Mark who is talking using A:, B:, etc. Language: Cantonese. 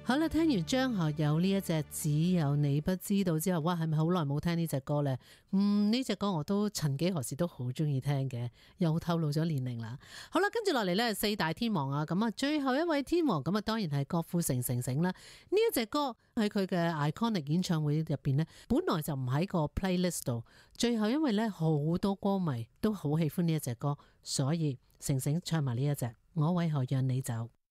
A: 好啦，聽完張學友呢一隻只有你不知道之後，哇，係咪好耐冇聽呢隻歌呢？呢隻歌我都曾幾何時都好中意聽嘅，又透露咗年齡啦。好啦，跟住落嚟呢，四大天王啊，咁啊，最後一位天王咁啊，當然係郭富城城城啦。呢一隻歌喺佢嘅 iconic 演唱會入邊呢，本來就唔喺個 playlist 度，最後因為呢好多歌迷都好喜歡呢一隻歌，所以城城唱埋呢一隻，我為何讓你走。